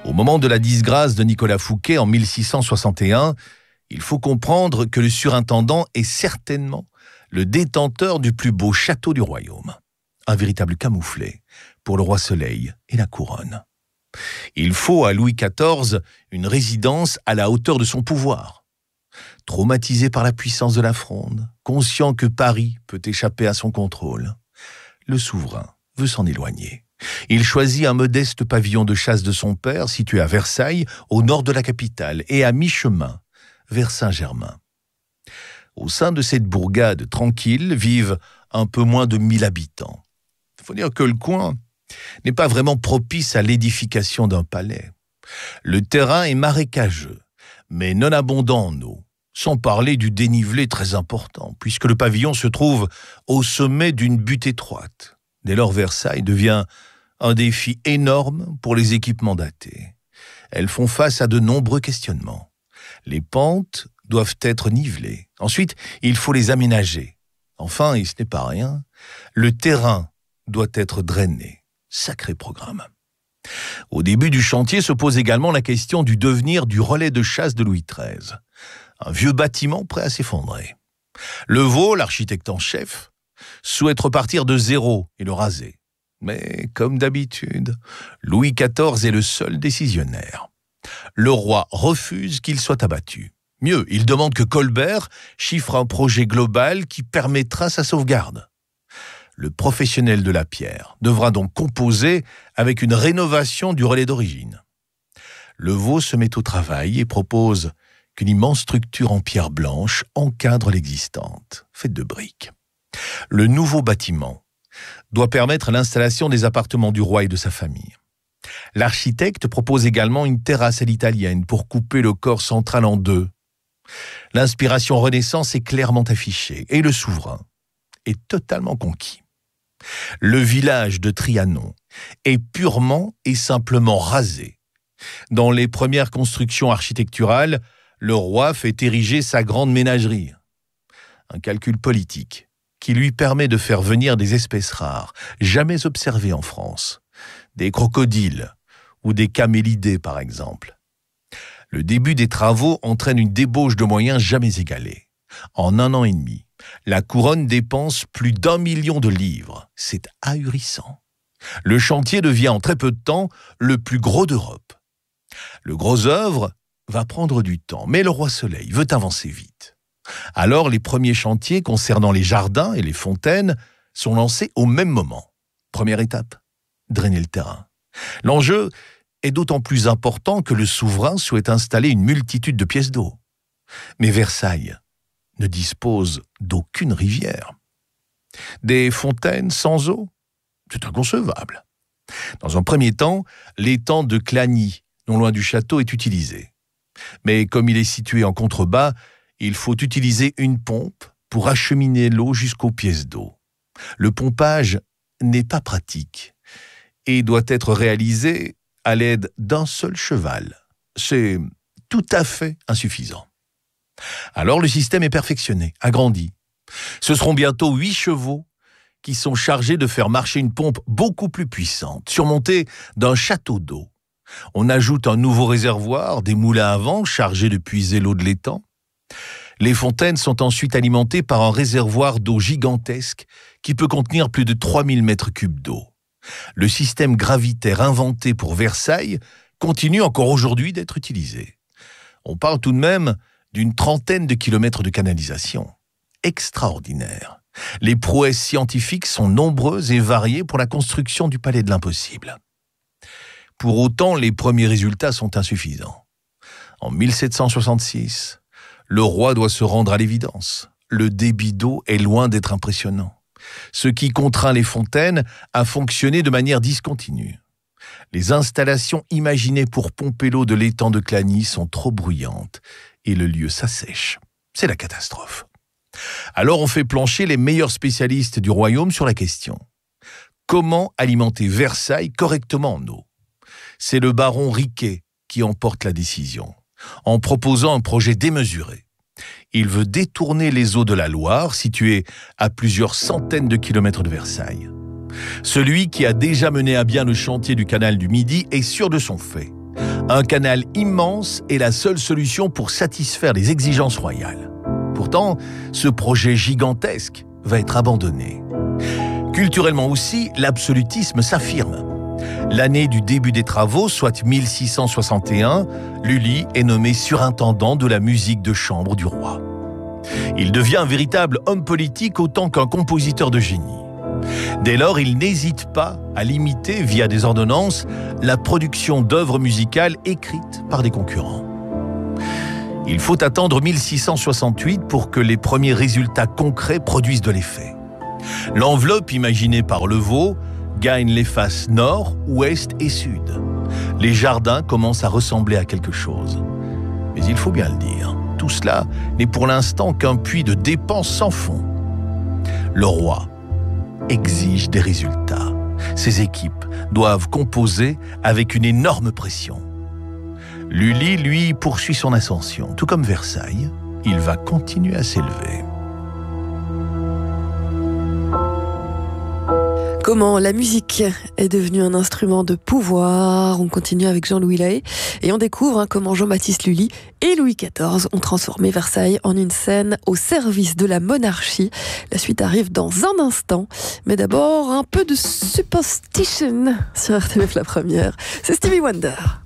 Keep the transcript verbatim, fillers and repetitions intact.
Au moment de la disgrâce de Nicolas Fouquet en mille six cent soixante et un, il faut comprendre que le surintendant est certainement le détenteur du plus beau château du royaume. Un véritable camouflet pour le roi Soleil et la couronne. Il faut à Louis quatorze une résidence à la hauteur de son pouvoir. Traumatisé par la puissance de la Fronde, conscient que Paris peut échapper à son contrôle, le souverain veut s'en éloigner. Il choisit un modeste pavillon de chasse de son père situé à Versailles, au nord de la capitale, et à mi-chemin vers Saint-Germain. Au sein de cette bourgade tranquille vivent un peu moins de mille habitants. Il faut dire que le coin n'est pas vraiment propice à l'édification d'un palais. Le terrain est marécageux, mais non abondant en eau, sans parler du dénivelé très important, puisque le pavillon se trouve au sommet d'une butte étroite. Dès lors, Versailles devient un défi énorme pour les équipes mandatées. Elles font face à de nombreux questionnements. Les pentes doivent être nivelées. Ensuite, il faut les aménager. Enfin, et ce n'est pas rien, le terrain doit être drainé. Sacré programme. Au début du chantier se pose également la question du devenir du relais de chasse de Louis treize. Un vieux bâtiment prêt à s'effondrer. Levaux, l'architecte en chef, souhaite repartir de zéro et le raser. Mais, comme d'habitude, Louis quatorze est le seul décisionnaire. Le roi refuse qu'il soit abattu. Mieux, il demande que Colbert chiffre un projet global qui permettra sa sauvegarde. Le professionnel de la pierre devra donc composer avec une rénovation du relais d'origine. Levaux se met au travail et propose qu'une immense structure en pierre blanche encadre l'existante, faite de briques. Le nouveau bâtiment doit permettre l'installation des appartements du roi et de sa famille. L'architecte propose également une terrasse à l'italienne pour couper le corps central en deux. L'inspiration Renaissance est clairement affichée et le souverain est totalement conquis. Le village de Trianon est purement et simplement rasé. Dans les premières constructions architecturales, le roi fait ériger sa grande ménagerie. Un calcul politique qui lui permet de faire venir des espèces rares, jamais observées en France, des crocodiles ou des camélidés par exemple. Le début des travaux entraîne une débauche de moyens jamais égalée. En un an et demi, la couronne dépense plus d'un million de livres. C'est ahurissant. Le chantier devient en très peu de temps le plus gros d'Europe. Le gros œuvre va prendre du temps, mais le roi Soleil veut avancer vite. Alors les premiers chantiers concernant les jardins et les fontaines sont lancés au même moment. Première étape, drainer le terrain. L'enjeu est d'autant plus important que le souverain souhaite installer une multitude de pièces d'eau. Mais Versailles ne dispose d'aucune rivière. Des fontaines sans eau, c'est inconcevable. Dans un premier temps, l'étang de Clagny, non loin du château, est utilisé. Mais comme il est situé en contrebas, il faut utiliser une pompe pour acheminer l'eau jusqu'aux pièces d'eau. Le pompage n'est pas pratique et doit être réalisé à l'aide d'un seul cheval. C'est tout à fait insuffisant. Alors le système est perfectionné, agrandi. Ce seront bientôt huit chevaux qui sont chargés de faire marcher une pompe beaucoup plus puissante, surmontée d'un château d'eau. On ajoute un nouveau réservoir, des moulins à vent chargés de puiser l'eau de l'étang. Les fontaines sont ensuite alimentées par un réservoir d'eau gigantesque qui peut contenir plus de trois mille mètres cubes d'eau. Le système gravitaire inventé pour Versailles continue encore aujourd'hui d'être utilisé. On parle tout de même d'une trentaine de kilomètres de canalisation. Extraordinaire. Les prouesses scientifiques sont nombreuses et variées pour la construction du palais de l'impossible. Pour autant, les premiers résultats sont insuffisants. En mille sept cent soixante-six, le roi doit se rendre à l'évidence. Le débit d'eau est loin d'être impressionnant, ce qui contraint les fontaines à fonctionner de manière discontinue. Les installations imaginées pour pomper l'eau de l'étang de Clagny sont trop bruyantes et le lieu s'assèche. C'est la catastrophe. Alors on fait plancher les meilleurs spécialistes du royaume sur la question. Comment alimenter Versailles correctement en eau ? C'est le baron Riquet qui emporte la décision, en proposant un projet démesuré. Il veut détourner les eaux de la Loire, situées à plusieurs centaines de kilomètres de Versailles. Celui qui a déjà mené à bien le chantier du canal du Midi est sûr de son fait. Un canal immense est la seule solution pour satisfaire les exigences royales. Pourtant, ce projet gigantesque va être abandonné. Culturellement aussi, l'absolutisme s'affirme. L'année du début des travaux, soit mille six cent soixante et un, Lully est nommé surintendant de la musique de chambre du roi. Il devient un véritable homme politique autant qu'un compositeur de génie. Dès lors, il n'hésite pas à limiter, via des ordonnances, la production d'œuvres musicales écrites par des concurrents. Il faut attendre mille six cent soixante-huit pour que les premiers résultats concrets produisent de l'effet. L'enveloppe imaginée par Levaux gagne les faces nord, ouest et sud. Les jardins commencent à ressembler à quelque chose. Mais il faut bien le dire, tout cela n'est pour l'instant qu'un puits de dépenses sans fond. Le roi exige des résultats. Ses équipes doivent composer avec une énorme pression. Lully, lui, poursuit son ascension. Tout comme Versailles, il va continuer à s'élever. Comment la musique est devenue un instrument de pouvoir. On continue avec Jean-Louis Lahaye et on découvre hein, comment Jean-Baptiste Lully et Louis quatorze ont transformé Versailles en une scène au service de la monarchie. La suite arrive dans un instant. Mais d'abord, un peu de Superstition sur R T F La Première. C'est Stevie Wonder.